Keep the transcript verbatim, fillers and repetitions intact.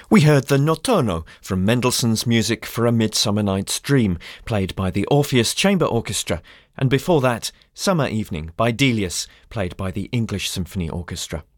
We heard the Notturno from Mendelssohn's Music for a Midsummer Night's Dream, played by the Orpheus Chamber Orchestra, and before that, Summer Evening by Delius, played by the English Symphony Orchestra.